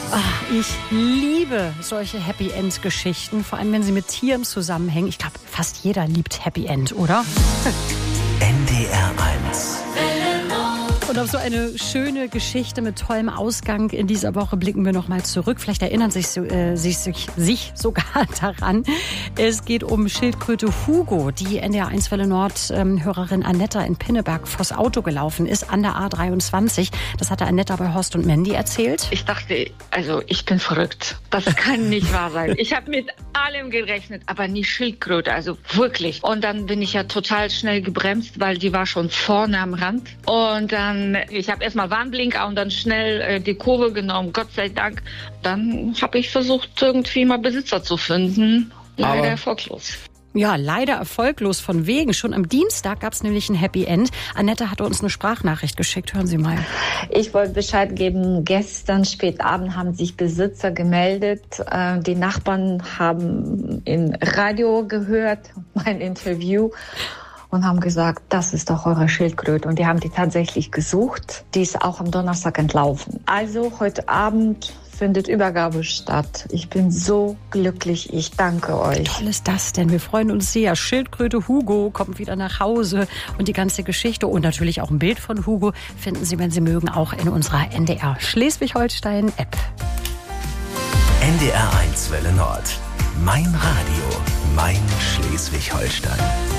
Ach, ich liebe solche Happy End Geschichten, vor allem wenn sie mit Tieren zusammenhängen. Ich glaube, fast jeder liebt Happy End, oder? NDR 1. Und auf so eine schöne Geschichte mit tollem Ausgang in dieser Woche blicken wir noch mal zurück. Vielleicht erinnern sich sogar daran. Es geht um Schildkröte Hugo, die NDR 1 Welle Nord Hörerin Annetta in Pinneberg vors Auto gelaufen ist an der A23. Das hatte Annetta bei Horst und Mandy erzählt. Ich dachte, also ich bin verrückt. Das kann nicht wahr sein. Ich habe mit allem gerechnet, aber nie Schildkröte, also wirklich. Und dann bin ich ja total schnell gebremst, weil die war schon vorne am Rand. Und dann ich habe erstmal Warnblinker und dann schnell die Kurve genommen, Gott sei Dank. Dann habe ich versucht, irgendwie mal Besitzer zu finden. Leider erfolglos. Ja, leider erfolglos von wegen. Schon am Dienstag gab es nämlich ein Happy End. Annette hatte uns eine Sprachnachricht geschickt. Hören Sie mal. Ich wollte Bescheid geben, gestern spät Abend haben sich Besitzer gemeldet. Die Nachbarn haben im Radio gehört, mein Interview. Und haben gesagt, das ist doch eure Schildkröte. Und die haben die tatsächlich gesucht. Die ist auch am Donnerstag entlaufen. Also heute Abend findet Übergabe statt. Ich bin so glücklich. Ich danke euch. Wie toll ist das denn? Wir freuen uns sehr. Schildkröte Hugo kommt wieder nach Hause. Und die ganze Geschichte und natürlich auch ein Bild von Hugo finden Sie, wenn Sie mögen, auch in unserer NDR Schleswig-Holstein-App. NDR 1 Welle Nord. Mein Radio. Mein Schleswig-Holstein.